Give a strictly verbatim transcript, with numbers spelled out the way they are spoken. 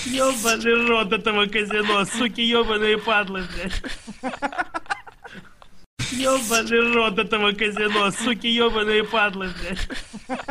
Ёбаный рот этого казино, суки ёбаные падлы, блядь. Ёбаный рот этого казино, суки ёбаные падлы, блядь.